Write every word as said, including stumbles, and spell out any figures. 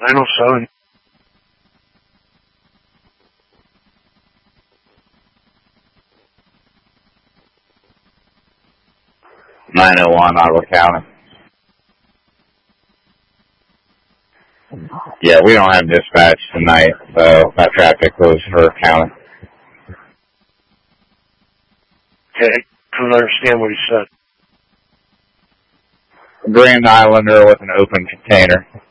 nine oh seven. nine oh one, Ottawa County. Yeah, we don't have dispatch tonight, so that traffic was for county. Okay, couldn't understand what he said. Grand Islander with an open container.